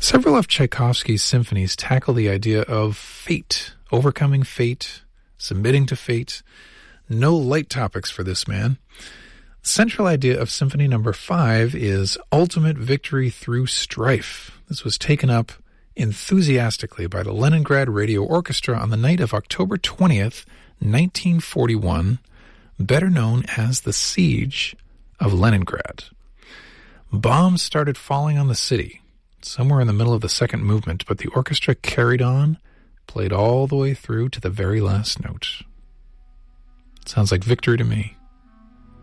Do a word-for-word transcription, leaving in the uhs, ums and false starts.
Several of Tchaikovsky's symphonies tackle the idea of fate, overcoming fate, submitting to fate. No light topics for this man. The central idea of Symphony Number Five is ultimate victory through strife. This was taken up enthusiastically by the Leningrad Radio Orchestra on the night of October twentieth, nineteen forty-one, better known as the Siege of Leningrad. Bombs started falling on the city somewhere in the middle of the second movement, but the orchestra carried on, played all the way through to the very last note. Sounds like victory to me.